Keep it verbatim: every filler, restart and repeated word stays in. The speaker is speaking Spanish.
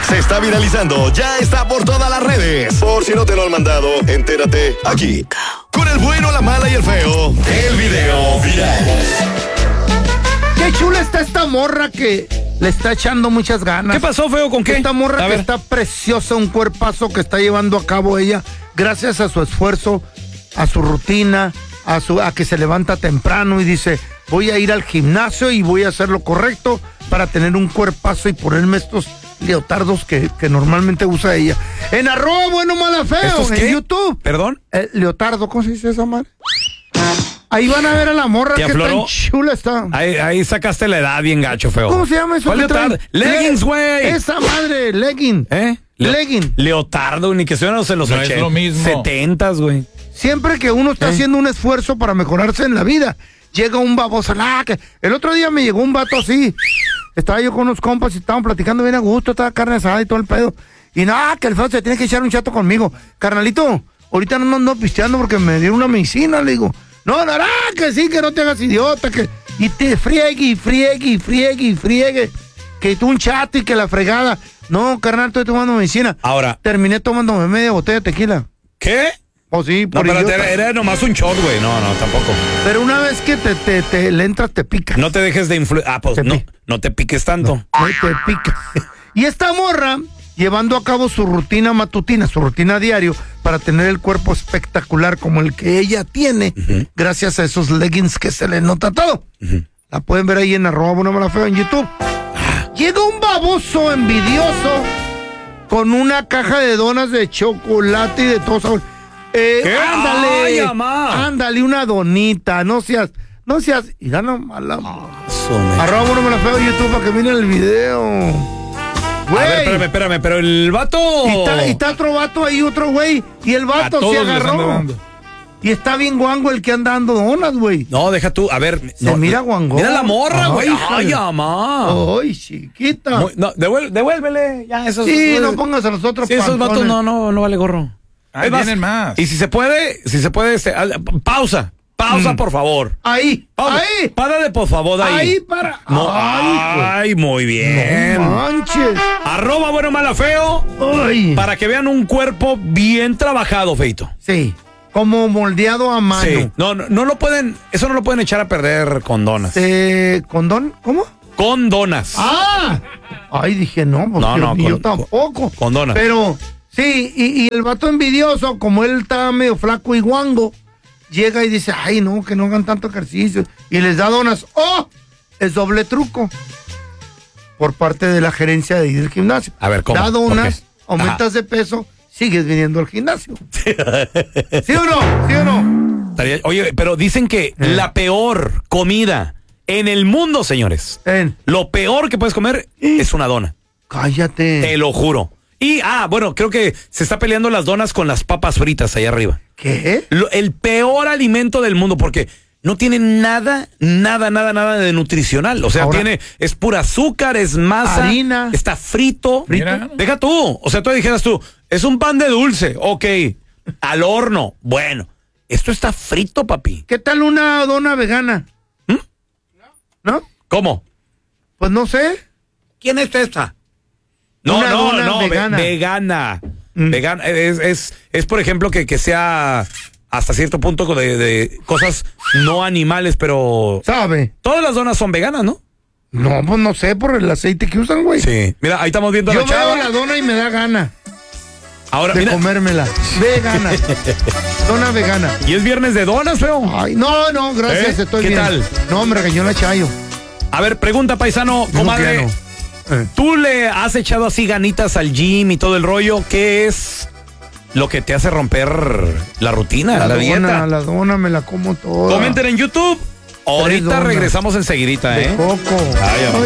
se está viralizando, ya está por todas las redes. Por si no te lo han mandado, entérate aquí. Con el bueno, la mala y el feo. El video viral. Qué chula está esta morra que le está echando muchas ganas. ¿Qué pasó, feo? ¿Con qué? Esta morra A que ver. está preciosa, un cuerpazo que está llevando a cabo ella gracias a su esfuerzo, a su rutina, a su a que se levanta temprano y dice, voy a ir al gimnasio y voy a hacer lo correcto para tener un cuerpazo y ponerme estos leotardos que, que normalmente usa ella. En arroba bueno mala feo, ¿Estos en qué? YouTube. ¿Perdón? El leotardo, ¿cómo se dice esa madre? Ahí van a ver a la morra ¿Te que afloró? tan chula está. Ahí, ahí sacaste la edad bien gacho, feo. ¿Cómo se llama eso? ¿Cuál que traen? leotardo? Leggings, güey. Esa madre, legging. ¿Eh? Leo- Legging. Leotardo, ni que estuvieran en los No es ochenta, lo mismo. setentas, güey. Siempre que uno está ¿Eh? haciendo un esfuerzo para mejorarse en la vida, llega un baboso. ¡Ah! Que el otro día me llegó un vato así. Estaba yo con unos compas y estaban platicando bien a gusto, estaba carne asada y todo el pedo. Y nada, que el feo se tiene que echar un chato conmigo. Carnalito, ahorita no no ando pisteando porque me dieron una medicina, le digo. No, no, no, que sí, que no te hagas idiota, que... Y te friegue y friegue y friegue y friegue. Que tú un chato y que la fregada. No, carnal, estoy tomando medicina. Ahora. Terminé tomándome media botella de tequila. ¿Qué? O sí, No, por pero idiota. era, era nomás un shot, güey. No, no, tampoco. Pero una vez que te, te, te le entras, te pica. No te dejes de influir. Ah, pues Te no, pi- no te piques tanto. No, te pica. Y esta morra, llevando a cabo su rutina matutina, su rutina diario, para tener el cuerpo espectacular como el que ella tiene, Uh-huh. gracias a esos leggings que se le nota todo. Uh-huh. La pueden ver ahí en arroba bueno mala feo en YouTube. Llega un baboso envidioso con una caja de donas de chocolate y de todo sabor. Eh, ¿Qué? Ándale, Ay, amá. ándale, una donita, no seas, no seas, y ya no mala. Eso, me- Arroba bueno mala feo en YouTube para que miren el video. A Güey. ver, espérame, espérame, pero el vato. Y está, y está otro vato ahí, otro güey, y el A vato todos se les anda agarró. dando. Y está bien guango el que anda dando donas, güey. No, deja tú, a ver. Se no, mira guangón. Mira la morra, Ay, güey. hija Ay, de- amá. Ay, chiquita. Muy- no, devuel- devuélvele. Ya, esos. Sí, esos- no pongas a los otros Sí, esos vatos panzones. no, no, no vale gorro. Ahí Es más, vienen más. Y si se puede, si se puede, este, al- pausa. Pausa, Mm. por favor. Ahí, Pausa. ahí. Párale, por favor, de ahí. Ahí para. No, Ay, ay, muy bien. no manches. Arroba bueno mala feo. Ay. Para que vean un cuerpo bien trabajado, feito. Sí, como moldeado a mano. Sí. No, no, no lo pueden, eso no lo pueden echar a perder con donas. Eh, ¿Condón? ¿Cómo? Con donas. ¡Ah! Ay, dije, no, pues No, yo, no, yo con- tampoco. con donas. Pero, sí, y, y el vato envidioso, como él está medio flaco y guango, llega y dice, ay, no, que no hagan tanto ejercicio. Y les da donas. ¡Oh! Es doble truco. Por parte de la gerencia de ir al gimnasio. A ver, ¿cómo? Da ¿Por donas, qué? aumentas de peso, sigues viniendo al gimnasio. ¿Sí o no? ¿Sí o no? Estaría- Oye, pero dicen que Eh. la peor comida en el mundo, señores, Ven, lo peor que puedes comer es una dona. cállate. Te lo juro. Y, ah, bueno, creo que se está peleando las donas con las papas fritas allá arriba. ¿Qué? Lo- el peor alimento del mundo, porque no tiene nada, nada, nada, nada de nutricional. O sea, Ahora- tiene, es pura azúcar, es masa, Harina. está frito. Mira. Deja tú. O sea, tú dijeras tú, es un pan de dulce, ok, al horno. Bueno, esto está frito, papi. ¿Qué tal una dona vegana? ¿Mm? ¿No? ¿Cómo? Pues no sé. ¿Quién es esa? No, Una no, dona no, ve- vegana. vegana. Mm. Vegana. Es, es, es, por ejemplo, que, que sea hasta cierto punto de, de cosas no animales, pero ¿Sabe? todas las donas son veganas, ¿no? No, pues no sé por el aceite que usan, güey. Sí. Mira, ahí estamos viendo a Yo la chava. veo la dona y me da gana Ahora, de mira, comérmela. Vegana. Dona vegana. y es viernes de donas, feo. Ay, no, no, gracias, ¿Eh? estoy ¿Qué bien. tal? No, me regañó la Chayo. A ver, pregunta, paisano, Dijo comadre. que no. Eh. ¿Tú le has echado así ganitas al gym y todo el rollo? ¿Qué es lo que te hace romper la rutina, la, La, dieta? dona, la dona me la como toda. Comenten en YouTube. Ahorita donas. regresamos enseguidita, De ¿eh? coco. Ay, amor.